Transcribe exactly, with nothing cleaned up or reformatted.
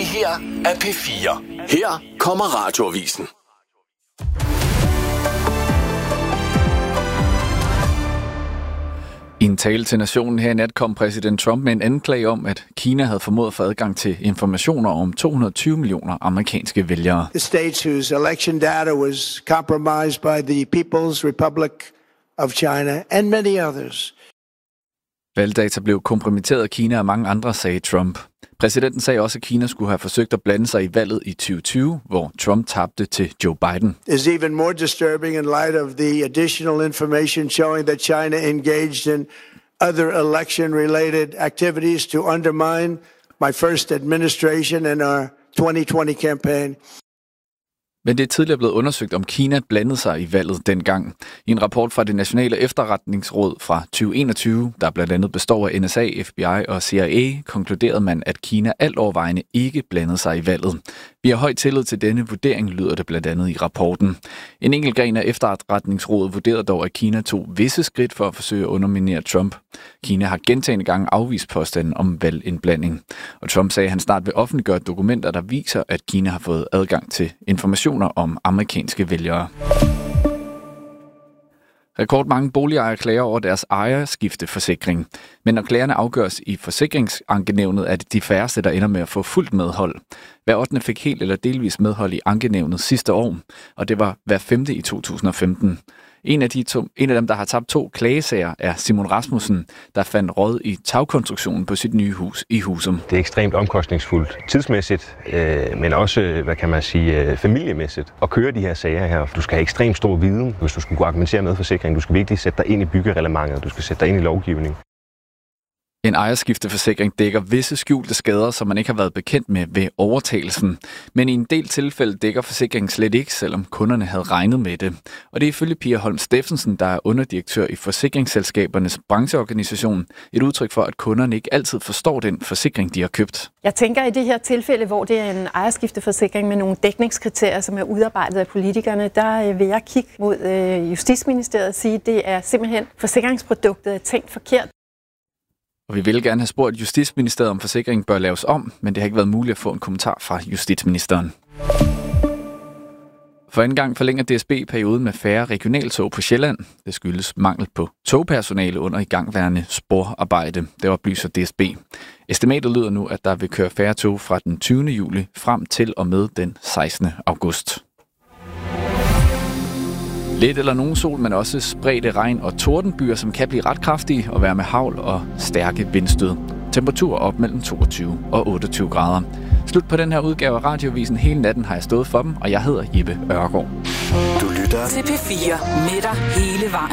her er P fire. Her kommer Radioavisen. I en tale til nationen her i nat kom præsident Trump med en anklage om, at Kina havde formået at få adgang til informationer om to hundrede og tyve millioner amerikanske vælgere. The states whose election data was compromised by the People's Republic of China and many others. Valgdata blev kompromitteret af Kina og mange andre, sagde Trump. Præsidenten sagde også, at Kina skulle have forsøgt at blande sig i valget i tyve tyve, hvor Trump tabte til Joe Biden. Is even more disturbing in light of the additional information showing that China engaged in other election-related activities to undermine my first administration and our twenty twenty campaign. Men det er tidligere blevet undersøgt, om Kina blandede sig i valget dengang. I en rapport fra det Nationale Efterretningsråd fra tyve enogtyve, der blandt andet består af N S A, F B I og C I A, konkluderede man, at Kina alt overvejende ikke blandede sig i valget. Vi har høj tillid til denne vurdering, lyder det blandt andet i rapporten. En enkelt gren af Efterretningsrådet vurderede dog, at Kina tog visse skridt for at forsøge at underminere Trump. Kina har gentagne gange afvist påstanden om valgindblanding. Og Trump sagde, at han snart vil offentliggøre dokumenter, der viser, at Kina har fået adgang til informationer om amerikanske vælgere. Rekordmange boligejere klager over deres ejerskifteforsikring. Men når klagerne afgøres i forsikringsankenævnet, er det de færreste, der ender med at få fuldt medhold. Hver ottende fik helt eller delvis medhold i ankenævnet sidste år, og det var hver femte i to tusind og femten. En af, de to, en af dem, der har tabt to klagesager, er Simon Rasmussen, der fandt råd i tagkonstruktionen på sit nye hus i Husum. Det er ekstremt omkostningsfuldt tidsmæssigt, øh, men også, hvad kan man sige, øh, familiemæssigt at køre de her sager her. Du skal have ekstremt stor viden, hvis du skal kunne argumentere med forsikring. Du skal virkelig sætte dig ind i byggereglementet, du skal sætte dig ind i lovgivning. En ejerskifteforsikring dækker visse skjulte skader, som man ikke har været bekendt med ved overtagelsen. Men i en del tilfælde dækker forsikringen slet ikke, selvom kunderne havde regnet med det. Og det er ifølge Pia Holm Steffensen, der er underdirektør i Forsikringsselskabernes brancheorganisation, et udtryk for, at kunderne ikke altid forstår den forsikring, de har købt. Jeg tænker i det her tilfælde, hvor det er en ejerskifteforsikring med nogle dækningskriterier, som er udarbejdet af politikerne, der vil jeg kigge mod Justitsministeriet og sige, at det er simpelthen forsikringsproduktet er tænkt forkert. Og vi ville gerne have spurgt Justitsministeriet, om forsikringen bør laves om, men det har ikke været muligt at få en kommentar fra justitsministeren. For anden gang forlænger D S B perioden med færre regionaltog på Sjælland. Det skyldes mangel på togpersonale under igangværende sporarbejde. Det oplyser D S B. Estimatet lyder nu, at der vil køre færre tog fra den tyvende juli frem til og med den sekstende august. Lidt eller nogen sol, men også spredte regn- og tordenbyer, som kan blive ret kraftige og være med hagl og stærke vindstød. Temperatur op mellem toogtyve og otteogtyve grader. Slut på den her udgave af Radioavisen. Hele natten har jeg stået for dem, og jeg hedder Jeppe Ørgaard. Du lytter til P fire med dig hele vejen.